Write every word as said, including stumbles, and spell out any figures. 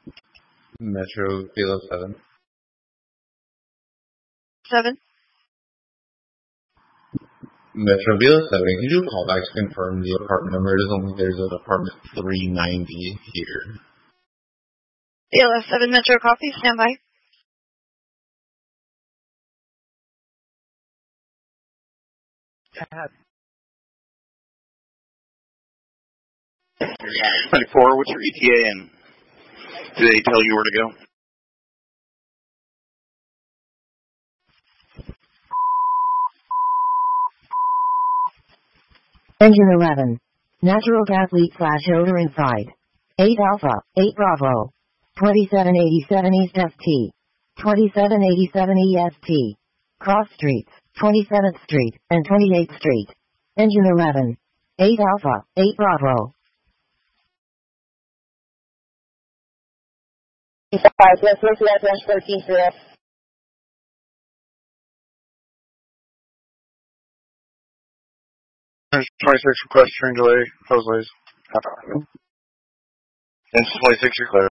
Metro Kilo seven. Seven. Metro Kilo seven. Can you do a call back to confirm the apartment number? It is only there's an apartment three ninety here. B L S seven Metro copy. Stand by. twenty-four, what's your E T A and do they tell you where to go? Engine eleven. Natural gas leak slash odor inside. eight Alpha, eight Bravo. twenty-seven eighty-seven East S T. twenty-seven eighty-seven E S T. Cross Streets, twenty-seventh Street, and twenty-eighth Street. Engine eleven. eight Alpha, eight Bravo. five, yes, yes, yes, yes, thirteen, zero. twenty-six request train delay, Jose's half hour. And twenty-six, you're clear.